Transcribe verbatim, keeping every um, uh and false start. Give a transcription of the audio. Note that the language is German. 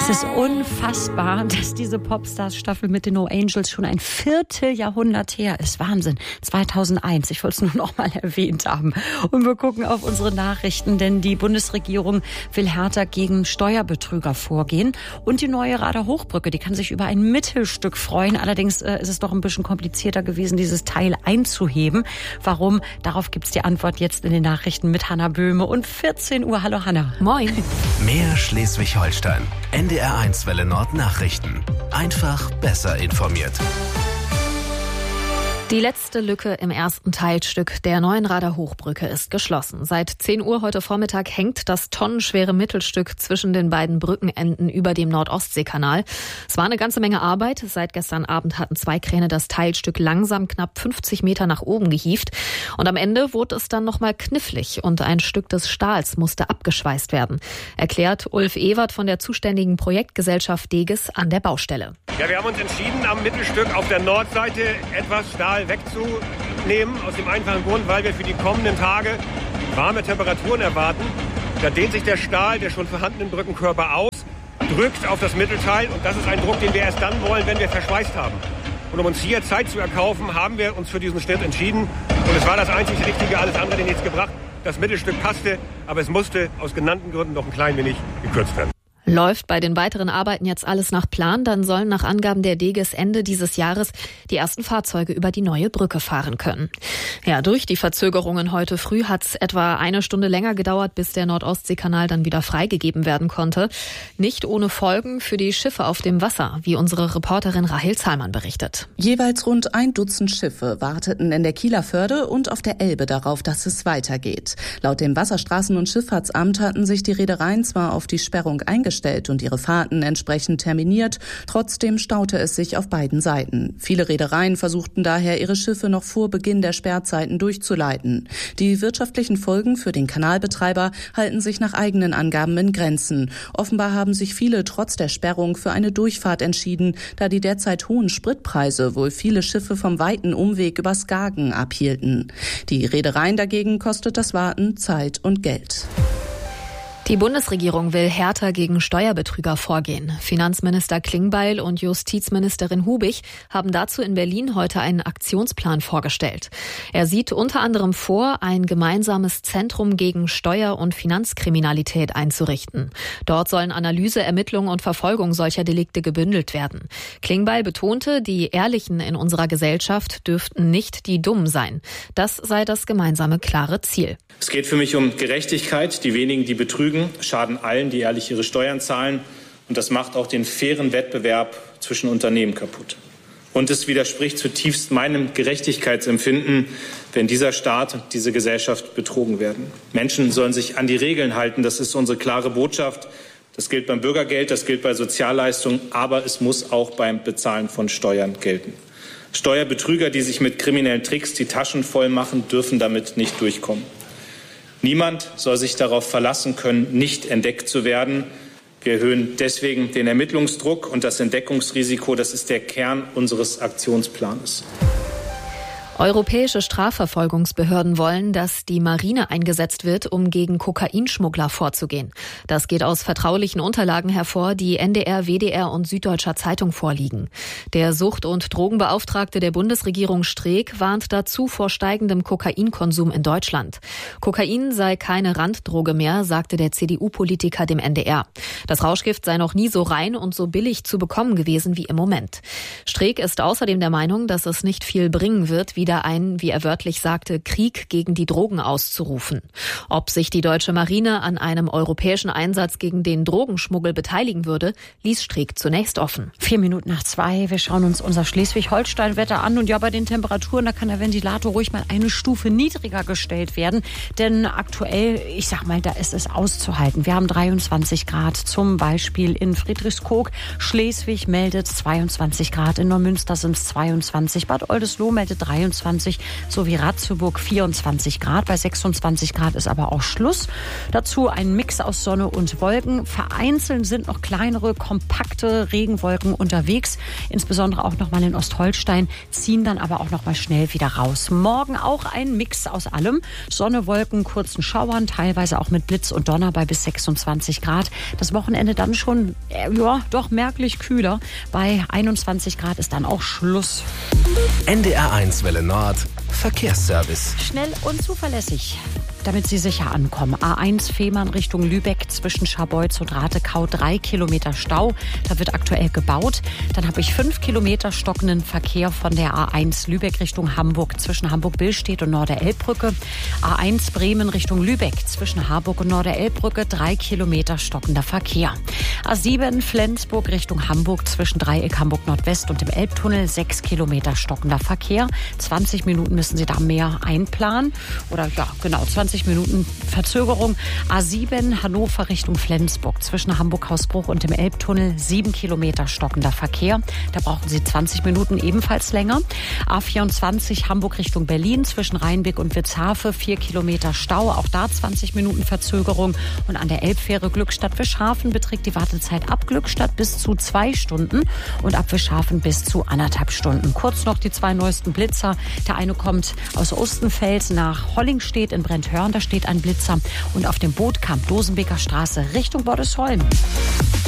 Es ist unfassbar, dass diese Popstars-Staffel mit den No Angels schon ein Vierteljahrhundert her ist. Wahnsinn. zweitausendeins. Ich wollte es nur noch mal erwähnt haben. Und wir gucken auf unsere Nachrichten, denn die Bundesregierung will härter gegen Steuerbetrüger vorgehen. Und die neue Rader Hochbrücke, die kann sich über ein Mittelstück freuen. Allerdings äh, ist es doch ein bisschen komplizierter gewesen, dieses Teil einzuheben. Warum? Darauf gibt's die Antwort jetzt in den Nachrichten mit Hanna Böhme und vierzehn Uhr. Hallo Hanna. Moin. Mehr Schleswig-Holstein. N D R eins Welle Nord Nachrichten. Einfach besser informiert. Die letzte Lücke im ersten Teilstück der neuen Rader Hochbrücke ist geschlossen. Seit zehn Uhr heute Vormittag hängt das tonnenschwere Mittelstück zwischen den beiden Brückenenden über dem Nord-Ostsee-Kanal. Es war eine ganze Menge Arbeit. Seit gestern Abend hatten zwei Kräne das Teilstück langsam knapp fünfzig Meter nach oben gehievt. Und am Ende wurde es dann nochmal knifflig und ein Stück des Stahls musste abgeschweißt werden. Erklärt Ulf Ewert von der zuständigen Projektgesellschaft Deges an der Baustelle. Ja, wir haben uns entschieden, am Mittelstück auf der Nordseite etwas Stahl wegzunehmen, aus dem einfachen Grund, weil wir für die kommenden Tage warme Temperaturen erwarten. Da dehnt sich der Stahl der schon vorhandenen Brückenkörper aus, drückt auf das Mittelteil und das ist ein Druck, den wir erst dann wollen, wenn wir verschweißt haben. Und um uns hier Zeit zu erkaufen, haben wir uns für diesen Schnitt entschieden und es war das einzig Richtige, alles andere hat nichts gebracht. Das Mittelstück passte, aber es musste aus genannten Gründen noch ein klein wenig gekürzt werden. Läuft bei den weiteren Arbeiten jetzt alles nach Plan, dann sollen nach Angaben der Deges Ende dieses Jahres die ersten Fahrzeuge über die neue Brücke fahren können. Ja, durch die Verzögerungen heute früh hat es etwa eine Stunde länger gedauert, bis der Nord-Ostsee-Kanal dann wieder freigegeben werden konnte. Nicht ohne Folgen für die Schiffe auf dem Wasser, wie unsere Reporterin Rahel Zahlmann berichtet. Jeweils rund ein Dutzend Schiffe warteten in der Kieler Förde und auf der Elbe darauf, dass es weitergeht. Laut dem Wasserstraßen- und Schifffahrtsamt hatten sich die Reedereien zwar auf die Sperrung eingestellt, und ihre Fahrten entsprechend terminiert. Trotzdem staute es sich auf beiden Seiten. Viele Reedereien versuchten daher, ihre Schiffe noch vor Beginn der Sperrzeiten durchzuleiten. Die wirtschaftlichen Folgen für den Kanalbetreiber halten sich nach eigenen Angaben in Grenzen. Offenbar haben sich viele trotz der Sperrung für eine Durchfahrt entschieden, da die derzeit hohen Spritpreise wohl viele Schiffe vom weiten Umweg über Skagen abhielten. Die Reedereien dagegen kostet das Warten Zeit und Geld. Die Bundesregierung will härter gegen Steuerbetrüger vorgehen. Finanzminister Klingbeil und Justizministerin Hubig haben dazu in Berlin heute einen Aktionsplan vorgestellt. Er sieht unter anderem vor, ein gemeinsames Zentrum gegen Steuer- und Finanzkriminalität einzurichten. Dort sollen Analyse, Ermittlung und Verfolgung solcher Delikte gebündelt werden. Klingbeil betonte, die Ehrlichen in unserer Gesellschaft dürften nicht die Dummen sein. Das sei das gemeinsame klare Ziel. Es geht für mich um Gerechtigkeit. Die wenigen, die betrügen, schaden allen, die ehrlich ihre Steuern zahlen. Und das macht auch den fairen Wettbewerb zwischen Unternehmen kaputt. Und es widerspricht zutiefst meinem Gerechtigkeitsempfinden, wenn dieser Staat und diese Gesellschaft betrogen werden. Menschen sollen sich an die Regeln halten. Das ist unsere klare Botschaft. Das gilt beim Bürgergeld, das gilt bei Sozialleistungen, aber es muss auch beim Bezahlen von Steuern gelten. Steuerbetrüger, die sich mit kriminellen Tricks die Taschen voll machen, dürfen damit nicht durchkommen. Niemand soll sich darauf verlassen können, nicht entdeckt zu werden. Wir erhöhen deswegen den Ermittlungsdruck und das Entdeckungsrisiko. Das ist der Kern unseres Aktionsplans. Europäische Strafverfolgungsbehörden wollen, dass die Marine eingesetzt wird, um gegen Kokainschmuggler vorzugehen. Das geht aus vertraulichen Unterlagen hervor, die N D R, W D R und Süddeutscher Zeitung vorliegen. Der Sucht- und Drogenbeauftragte der Bundesregierung Streeck warnt dazu vor steigendem Kokainkonsum in Deutschland. Kokain sei keine Randdroge mehr, sagte der C D U-Politiker dem N D R. Das Rauschgift sei noch nie so rein und so billig zu bekommen gewesen wie im Moment. Streeck ist außerdem der Meinung, dass es nicht viel bringen wird, wie wieder einen, wie er wörtlich sagte, Krieg gegen die Drogen auszurufen. Ob sich die deutsche Marine an einem europäischen Einsatz gegen den Drogenschmuggel beteiligen würde, ließ Streeck zunächst offen. Vier Minuten nach zwei, wir schauen uns unser Schleswig-Holstein-Wetter an und ja, bei den Temperaturen, da kann der Ventilator ruhig mal eine Stufe niedriger gestellt werden, denn aktuell, ich sag mal, da ist es auszuhalten. Wir haben dreiundzwanzig Grad, zum Beispiel in Friedrichskoog. Schleswig meldet zweiundzwanzig Grad, in Neumünster sind es zweiundzwanzig, Bad Oldesloe meldet dreiundzwanzig dreiundzwanzig sowie Ratzeburg vierundzwanzig Grad. Bei sechsundzwanzig Grad ist aber auch Schluss. Dazu ein Mix aus Sonne und Wolken. Vereinzelt sind noch kleinere, kompakte Regenwolken unterwegs. Insbesondere auch noch mal in Ostholstein, ziehen dann aber auch noch mal schnell wieder raus. Morgen auch ein Mix aus allem. Sonne, Wolken, kurzen Schauern, teilweise auch mit Blitz und Donner bei bis sechsundzwanzig Grad. Das Wochenende dann schon, äh, ja, doch merklich kühler. Bei einundzwanzig Grad ist dann auch Schluss. N D R eins Welle Nord, Verkehrsservice. Schnell und zuverlässig, damit Sie sicher ankommen. A eins Fehmarn Richtung Lübeck zwischen Scharbeutz und Ratekau, drei Kilometer Stau. Da wird aktuell gebaut. Dann habe ich fünf Kilometer stockenden Verkehr von der A eins Lübeck Richtung Hamburg zwischen Hamburg-Billstedt und Norderelbbrücke. A eins Bremen Richtung Lübeck zwischen Harburg und Norderelbbrücke, drei Kilometer stockender Verkehr. A sieben Flensburg Richtung Hamburg zwischen Dreieck Hamburg Nordwest und dem Elbtunnel, sechs Kilometer stockender Verkehr. zwanzig Minuten müssen Sie da mehr einplanen. Oder ja, genau, zwanzig Minuten Verzögerung. A sieben Hannover Richtung Flensburg zwischen Hamburg-Hausbruch und dem Elbtunnel, sieben Kilometer stockender Verkehr. Da brauchen Sie zwanzig Minuten ebenfalls länger. A vierundzwanzig Hamburg Richtung Berlin zwischen Rheinbeck und Witzhafe, vier Kilometer Stau. Auch da zwanzig Minuten Verzögerung. Und an der Elbfähre Glückstadt-Wischhafen beträgt die Wartezeit ab Glückstadt bis zu zwei Stunden und ab Wischhafen bis zu anderthalb Stunden. Kurz noch die zwei neuesten Blitzer. Der eine kommt aus Ostenfels nach Hollingstedt in Brenthörn. Da steht ein Blitzer. Und auf dem Bootkamp Dosenbeker Straße Richtung Bordesholm.